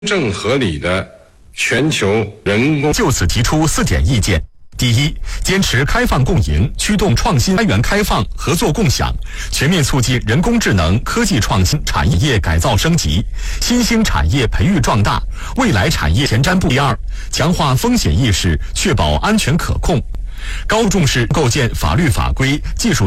正合理的全球人工。 就此提出4点意见。第一，坚持开放共赢，驱动创新开源开放、合作共享，全面促进人工智能科技创新产业改造升级，新兴产业培育壮大，未来产业前瞻布局。第二，强化风险意识，确保安全可控，高重视构建法律法规、技术